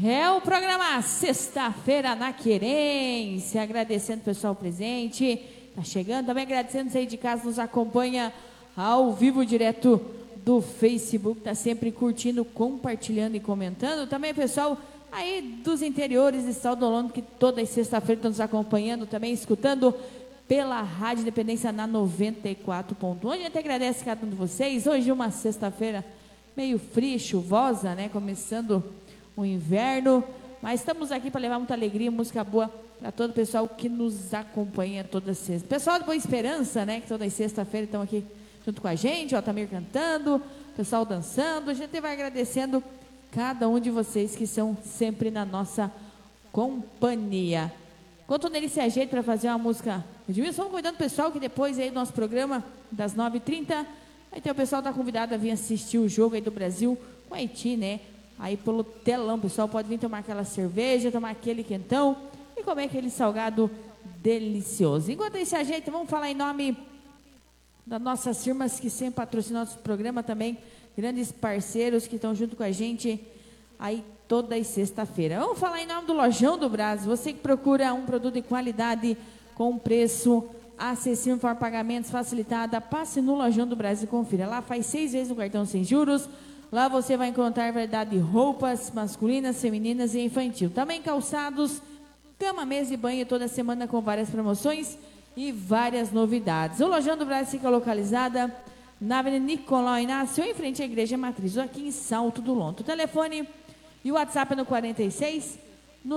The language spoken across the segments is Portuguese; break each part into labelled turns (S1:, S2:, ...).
S1: É o programa Sexta-feira na Querência, agradecendo o pessoal presente, tá chegando, também agradecendo você aí de casa, nos acompanha ao vivo, direto do Facebook, tá sempre curtindo, compartilhando e comentando, também pessoal aí dos interiores de Saudolano, que toda sexta-feira estão nos acompanhando, também escutando pela Rádio Independência na 94.1, a gente agradece cada um de vocês, hoje uma sexta-feira meio fria, chuvosa, né, começando o inverno, mas estamos aqui para levar muita alegria, música boa para todo o pessoal que nos acompanha toda sexta. Pessoal do Boa Esperança, né, que toda sexta-feira estão aqui junto com a gente, o Altamir cantando, o pessoal dançando, a gente vai agradecendo cada um de vocês que são sempre na nossa companhia. Enquanto o Neri se ajeita para fazer uma música, vamos convidando o pessoal que depois aí do nosso programa, das 9h30, aí tem o pessoal tá convidado a vir assistir o jogo aí do Brasil com Haiti, né? Aí pelo telão, o pessoal pode vir tomar aquela cerveja, tomar aquele quentão e comer aquele salgado delicioso. Enquanto aí se ajeita, vamos falar em nome das nossas firmas que sempre patrocinam nosso programa também, grandes parceiros que estão junto com a gente aí toda sexta-feira. Vamos falar em nome do Lojão do Brás, você que procura um produto de qualidade com preço acessível para pagamentos facilitada, passe no Lojão do Brás e confira. Lá faz 6 vezes o cartão sem juros. Lá você vai encontrar variedade de roupas masculinas, femininas e infantil. Também calçados, cama, mesa e banho toda semana com várias promoções e várias novidades. O Lojão do Brás fica localizada na Avenida Nicolau Inácio, em frente à Igreja Matriz, aqui em Salto do Lonto. O telefone e o WhatsApp é no 46, no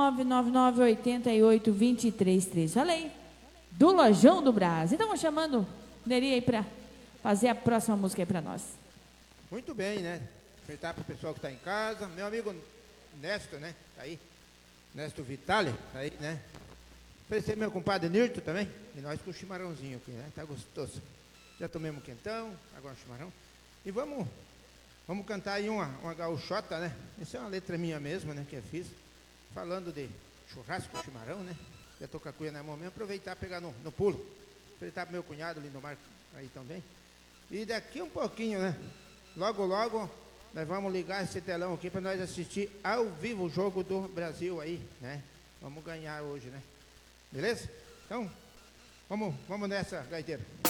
S1: 999-88-2313. Falei do Lojão do Brás. Então, vamos chamando o Neri aí para fazer a próxima música aí para nós.
S2: Muito bem, né? Aproveitar para o pessoal que está em casa. Meu amigo Néstor, né? Tá aí. Néstor Vitale, tá aí, né? Oferecer meu compadre Nirto também. E nós com o chimarrãozinho aqui, né? Tá gostoso. Já tomamos um quentão, agora um chimarrão. E vamos cantar aí uma gaúchota, né? Essa é uma letra minha mesmo, né? Que eu fiz. Falando de churrasco, chimarrão, né? Já tô com a cuia na mão mesmo. Aproveitar e pegar no pulo. Aproveitar para meu cunhado, Lindomar, aí também. E daqui um pouquinho, né? Logo, logo, nós vamos ligar esse telão aqui para nós assistir ao vivo o jogo do Brasil aí, né? Vamos ganhar hoje, né? Beleza? Então, vamos nessa, gaiteiro.